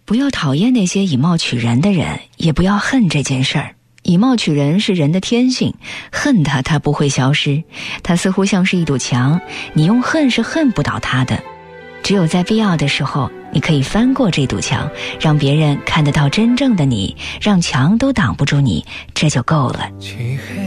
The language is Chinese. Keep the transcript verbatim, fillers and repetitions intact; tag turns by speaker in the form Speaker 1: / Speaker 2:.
Speaker 1: 不要讨厌那些以貌取人的人，也不要恨这件事儿。以貌取人是人的天性，恨他他不会消失，他似乎像是一堵墙，你用恨是恨不倒他的。只有在必要的时候，你可以翻过这堵墙，让别人看得到真正的你，让墙都挡不住你，这就够了。